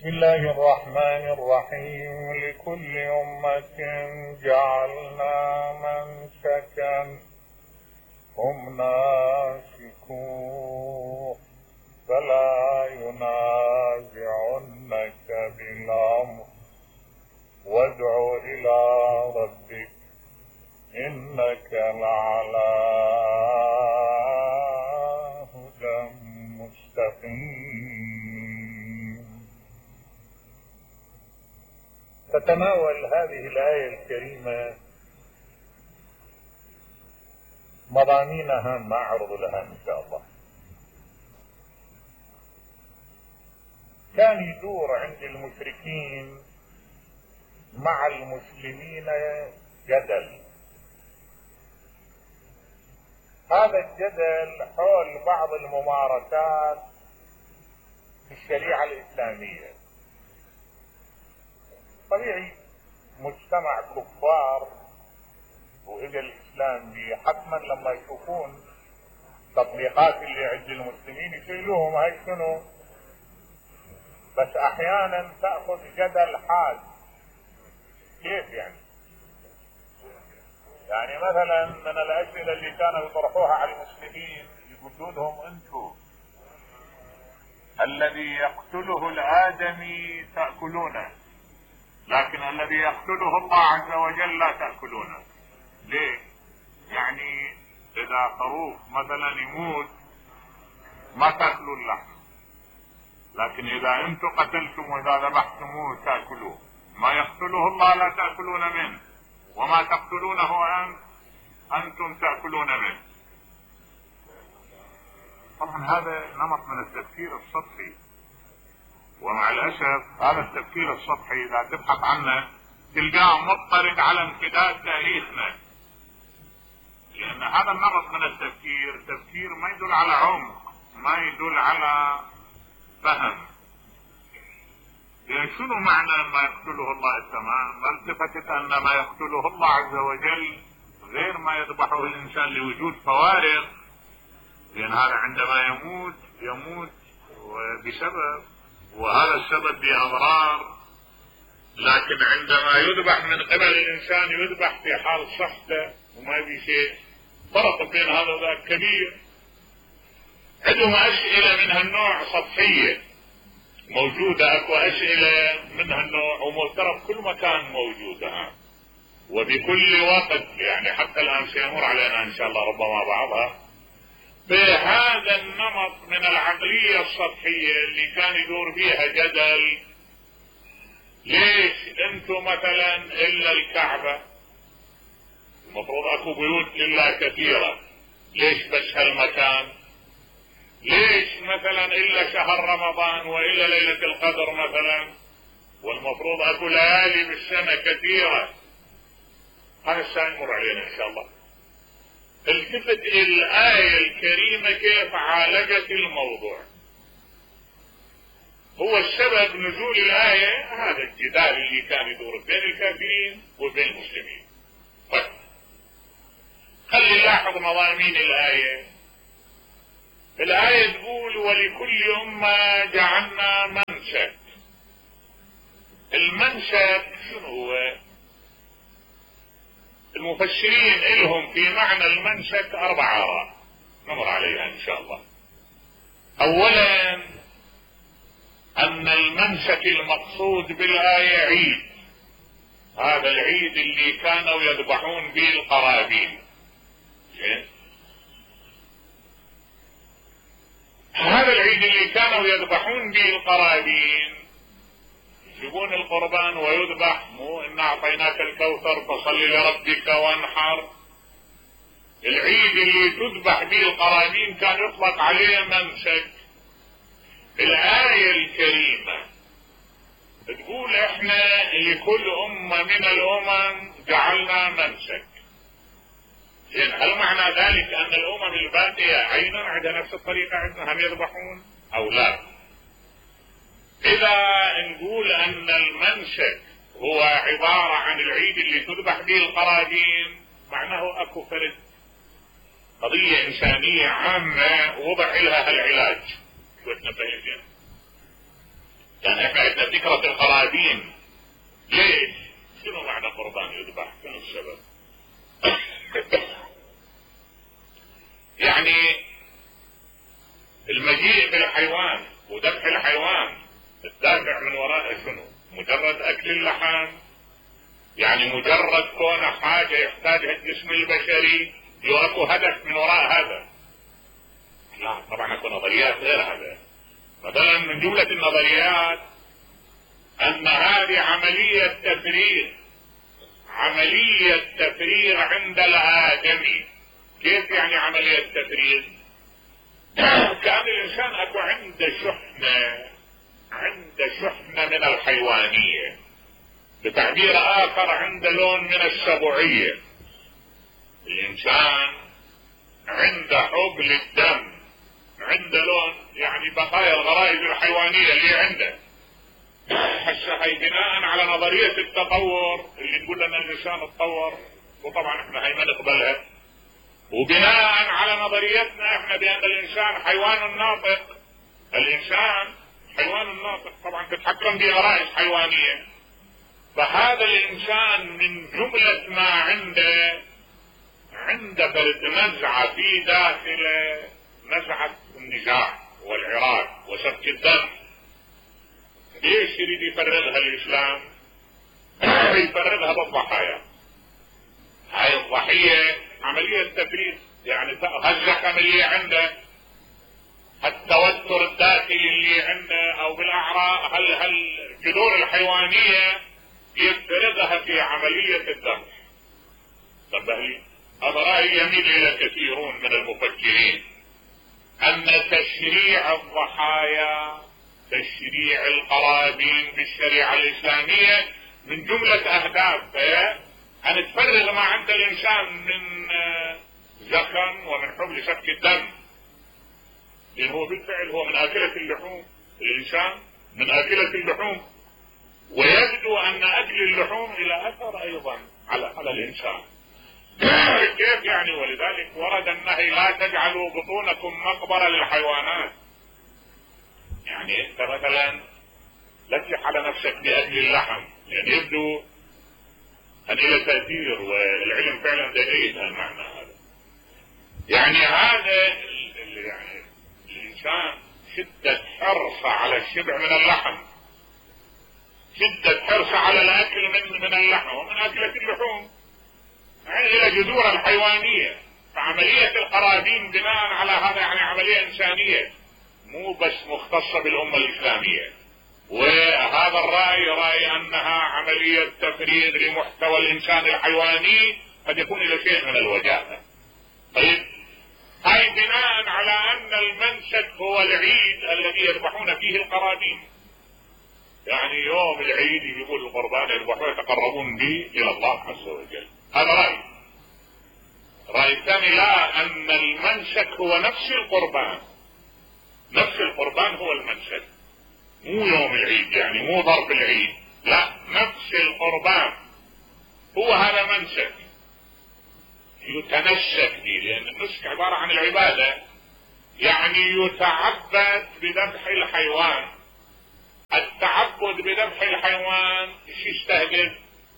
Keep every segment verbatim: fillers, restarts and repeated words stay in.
بسم الله الرحمن الرحيم. لكل أمة جعلنا منسكا هم ناسكوه فلا ينازعنك بالأمر وادع إلى ربك إنك لعلى هدى مستقيم. تتناول هذه الآية الكريمة مضامين هامة أعرض لها إن شاء الله. كان يدور عند المشركين مع المسلمين جدل. هذا الجدل حول بعض الممارسات في الشريعة الإسلامية. طبيعي مجتمع كفار وإجا الإسلام حتما لما يشوفون تطبيقات اللي عند المسلمين يسألوهم هاي شنو، بس أحيانا تأخذ جدل حاد. كيف يعني؟ يعني مثلا من الأسئلة اللي كانوا يطرحوها على المسلمين يقولون لهم أنتم الذي يقتله الآدمي تأكلونه، لكن الذي يقتله الله عز وجل لا تأكلونه. ليه؟ يعني إذا خروف مثلا يموت ما تأكلوا اللحم، لكن إذا أنتم قتلتم وإذا ذبحتموه تأكلوه. ما يقتله الله لا تأكلون منه، وما تقتلونه أنت أنتم تأكلون منه. طبعا هذا نمط من التفكير السطحي، ومع الأسف هذا التفكير السطحي إذا تبحث عنه تلقاه مضطرد على امتداد تاريخنا، لأن هذا النمط من التفكير تفكير ما يدل على عمق، ما يدل على فهم. يعني شنو معنى ما يقتله الله التمام؟ التفتت أن ما يقتله الله عز وجل غير ما يذبحه الإنسان لوجود فوارق، لأن هذا عندما يموت يموت بسبب، وهذا السبب بأضرار، لكن عندما يذبح من قبل الإنسان يذبح في حال صحته وما في شيء. فرق بين هذا وذاك كبير. عندهم أسئلة من هالنوع سطحية موجودة، أكو أسئلة من هالنوع وموترة في كل مكان موجودة وبكل وقت، يعني حتى الآن سيمر علينا إن شاء الله ربما بعضها. بهذا النمط من العقلية السطحية اللي كان يدور فيها جدل، ليش انتم مثلا إلا الكعبة؟ المفروض أكو بيوت لله كثيرة، ليش بس هالمكان؟ ليش مثلا إلا شهر رمضان وإلا ليلة القدر مثلا، والمفروض أكو ليالي بالسنة كثيرة؟ هذا سيمر علينا إن شاء الله. التفت الآية الكريمة كيف عالجت الموضوع. هو السبب نزول الآية هذا الجدال اللي كان يدور بين الكافرين وبين المسلمين. طيب خلي نلاحظ مضامين الآية. الآية تقول ولكل أمة جعلنا منسك. المنسك شنو هو؟ المفسرين إلهم في معنى المنسك أربع آراء نمر عليها إن شاء الله. أولا أن المنسك المقصود بالآية عيد، هذا العيد اللي كانوا يذبحون به القرابين. هذا العيد اللي كانوا يذبحون به القرابين، يجيبون القربان ويذبح، مو إن أعطيناك الكوثر فصل لربك وانحر. العيد اللي تذبح به القرابين كان يطلق عليه منسك. الآية الكريمة تقول احنا لكل أمة من الأمم جعلنا منسك. هل معنى ذلك أن الأمم الباقية عينا عندها نفس الطريقة عندنا هم يذبحون أو لا؟ إذا نقول أن المنسك هو عبارة عن العيد اللي تذبح به القرابين، معناه أكو فرد قضية إنسانية عامة وضع لها هالعلاج. شو تنبه زين؟ يعني احنا عندنا فكرة القرابين. ليش؟ شنو معنى قربان يذبح؟ شنو السبب؟ يعني المجيء بالحيوان وذبح الحيوان الدافع من وراء شنو؟ مجرد اكل اللحم؟ يعني مجرد كون حاجة يحتاجها الجسم البشري يؤكو هدف من وراء هذا؟ لا طبعا اكو نظريات غير هذا. مثلا من جملة النظريات ان هذه عملية تفريغ، عملية تفريغ عند الآدمي. كيف يعني عملية تفريغ؟ كأن الإنسان أكو عنده شحنة، عنده شحنة من الحيوانية، بتعبير آخر عنده لون من السبوعية. الإنسان عنده حب للدم، عنده لون يعني بقايا الغرائز الحيوانية اللي عنده. هسه هي بناء على نظرية التطور اللي تقول لنا الإنسان اتطور، وطبعا احنا هي ما نقبلها، وبناء على نظريتنا احنا بأن الإنسان حيوان ناطق. الإنسان حيوان ناطق طبعا تتحكم بغرائز حيوانية. فهذا الإنسان من جملة ما عنده، عنده فرد نزعة في داخله، نزعة النزاع والعراك وسفك الدم. ليش يريد يفرغها الإسلام؟ يفرغها بالضحايا. هاي الضحية عملية تفريغ، يعني هالزخم اللي عنده، التوتر الداخلي اللي عنده، او بالاعراض هل هالجذور الحيوانية يفرغها في عملية الذبح. طب هذا رأي يميل الى كثيرون من المفكرين ان تشريع الضحايا، تشريع القرابين بالشريعة الإسلامية من جملة أهدافها أن تفرغ ما عند الإنسان من زخم ومن حب لسفك الدم. لأن هو بالفعل هو من آكلة اللحوم، الإنسان من آكلة اللحوم، ويبدو أن أكل اللحوم إلى أثر أيضا على على الإنسان. كيف يعني؟ ولذلك ورد النهي لا تجعلوا بطونكم مقبرة للحيوانات. يعني انت مثلا لا تلح على نفسك باكل اللحم، يعني يبدو ان له تاثير، والعلم فعلا دليل المعنى هذا. يعني هذا اللي يعني الانسان شدة حرصه على الشبع من اللحم، شدة حرصه على الاكل من من اللحم ومن اكلة اللحوم، يعني الى جذور الحيوانية. فعملية القرابين بناء على هذا يعني عملية انسانية، مو بس مختصة بالأمة الإسلامية. وهذا الرأي رأي أنها عملية تفريغ لمحتوى الإنسان الحيواني قد يكون إلى شيء من الوجاهة. طيب هاي بناء على أن المنسك هو العيد الذي يذبحون فيه القرابين، يعني يوم العيد يقول القربان يذبحون يتقربون به إلى الله عز وجل. هذا رأي. رأي ثاني لا، أن المنسك هو نفس القربان، نفس القربان هو المنسك، مو يوم العيد، يعني مو ضرب العيد، لا، نفس القربان هو هذا منسك يتنسك به، لأن النسك عبارة عن العبادة، يعني يتعبد بذبح الحيوان. التعبد بذبح الحيوان ايش يستهدف؟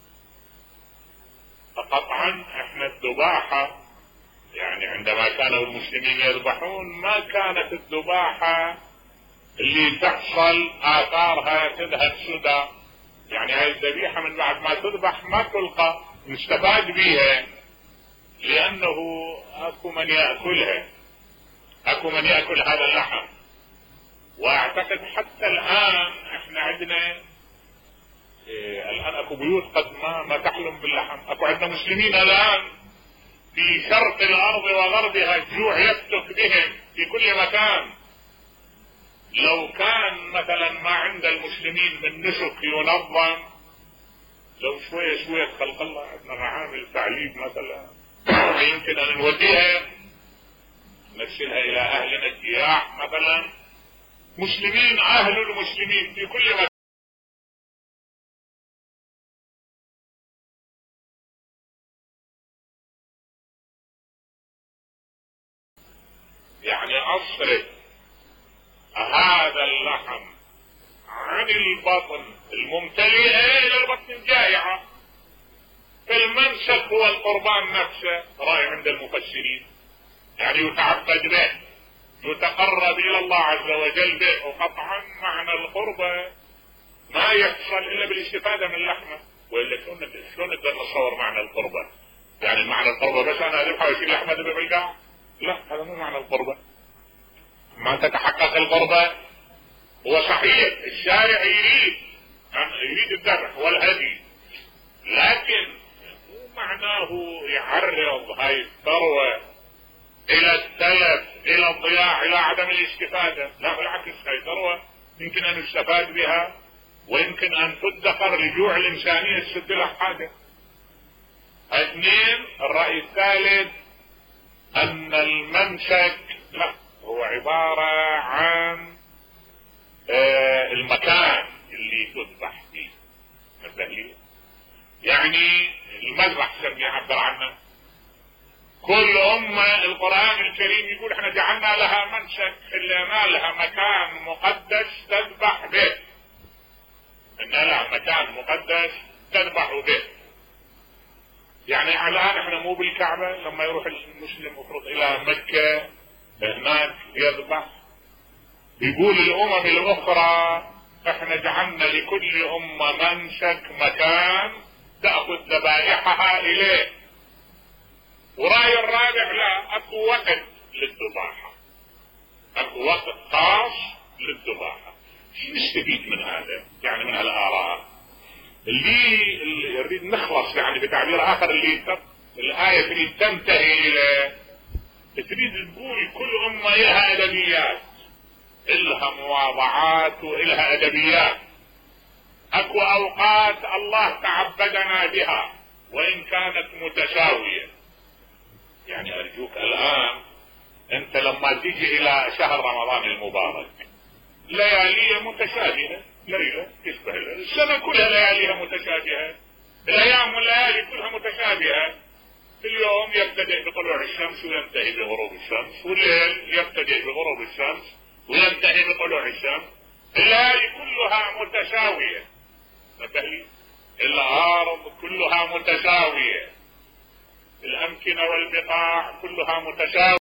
فقطعا احنا الذباحة، يعني عندما كانوا المسلمين يذبحون ما كانت الذباحة اللي تحصل آثارها تذهب سدى، يعني هاي الذبيحة من بعد ما تذبح ما تلقى، نستفاد بيها، لأنه أكو من يأكلها، أكو من يأكل هذا اللحم. وأعتقد حتى الآن إحنا عندنا إيه الآن أكو بيوت قد ما ما تحلم باللحم، أكو عندنا مسلمين الآن في شرق الأرض وغربها الجوع يفتك بهم في كل مكان. لو كان مثلا ما عند المسلمين من نسك ينظم، لو شوية شوية خلق الله عندنا معامل تعليم مثلا يمكن أن نوديها نرسلها إلى أهلنا الجياع مثلا، مسلمين أهل المسلمين في كل مكان. يعني أصرف هذا اللحم عن البطن الممتلئة إلى البطن الجائعة. فالمنسك هو القربان نفسه، رأي عند المفسرين، يعني يتعبد به، يتقرب إلى الله عز وجل به. وقطعا معنى القربة ما يحصل إلا بالاستفادة من اللحمة، وإلا شلون شلون نقدر نتصور معنى القربة؟ يعني معنى القربة بس أنا أذبحها وأشيل لحمة ذبح بالقاع؟ لا، هذا مو معنى القربة. ما تتحقق القربة. هو صحيح الشارع يريد يريد الذبح والهدي، لكن مو معناه يعرض هاي الثروة إلى التلف، إلى الضياع، إلى عدم الاستفادة. لا، بالعكس، هاي ثروة يمكن أن يستفاد بها، ويمكن أن تدخر لجوع الإنسانية تسد لها حاجة. اثنين، الرأي الثالث أن الممسك لا، هو عبارة عن آه المكان اللي تذبح فيه. مثلا يعني المذبح سمي يعبر عنه. كل أمة القرآن الكريم يقول احنا جعلنا لها منسك، خلينا لها مكان مقدس تذبح به. ان لها مكان مقدس تذبح به. يعني الآن احنا مو بالكعبة لما يروح المسلم يفرض الى مكة هناك يذبح، يقول الامم الاخرى احنا جعلنا لكل امة منسك، مكان تأخذ ذبائحها اليه. ورأي الرابع لا، اكو وقت للذباحة، اكو وقت خاص للذباحة. شو نستفيد من هذا؟ يعني من هالآراء اللي اللي يريد نخلص، يعني بتعبير اخر اللي الآية اللي تنتهي الى تريد تقول كل امة لها ادبيات، إلها مواضعات وإلها أدبيات. أكو أوقات الله تعبدنا بها وإن كانت متساوية. يعني أرجوك الآن أنت لما تيجي إلى شهر رمضان المبارك لياليه متشابهة، ليلة تشبه السنة كلها لياليها متشابهة، الأيام والليالي كلها متشابهة. اليوم يبتدئ بطلوع الشمس وينتهي بغروب الشمس، والليل يبتدئ بغروب الشمس وينتهي بطلوع الشمس. الليالي كلها متساوية، مثلي الأرض كلها متساوية، الأمكنة والبقاع كلها متساوية.